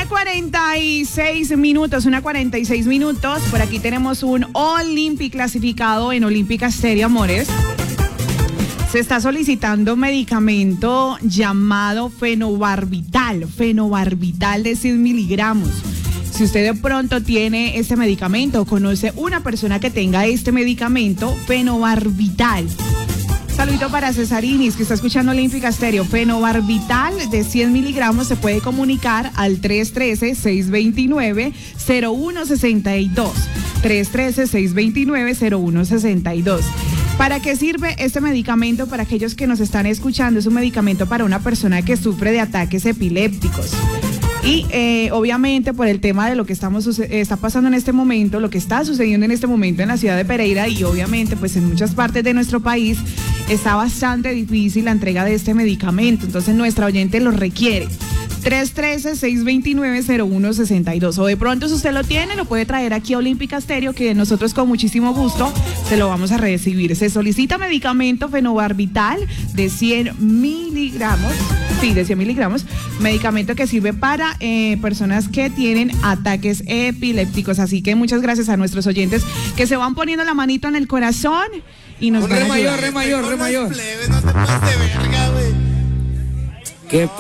1:46. Por aquí tenemos un Olympic clasificado en Olímpica Stereo, amores. Se está solicitando un medicamento llamado fenobarbital de 100 miligramos. Si usted de pronto tiene este medicamento o conoce una persona que tenga este medicamento, fenobarbital. Saludito para Cesarinis, que está escuchando Olímpica Stereo. Fenobarbital de 100 miligramos se puede comunicar al 313-629-0162. 313-629-0162. ¿Para qué sirve este medicamento? Para aquellos que nos están escuchando, es un medicamento para una persona que sufre de ataques epilépticos. Y obviamente por el tema de lo que está pasando en este momento, lo que está sucediendo en este momento en la ciudad de Pereira y obviamente pues en muchas partes de nuestro país, está bastante difícil la entrega de este medicamento. Entonces nuestra oyente lo requiere. 313-629-0162. O de pronto si usted lo tiene, lo puede traer aquí a Olímpica Stereo, que nosotros con muchísimo gusto se lo vamos a recibir. Se solicita medicamento fenobarbital de 100 miligramos. Sí, de 100 miligramos. Medicamento que sirve para personas que tienen ataques epilépticos. Así que muchas gracias a nuestros oyentes que se van poniendo la manito en el corazón y nos van a ayudar. Re mayor. No te pases de verga, güey. ¿Qué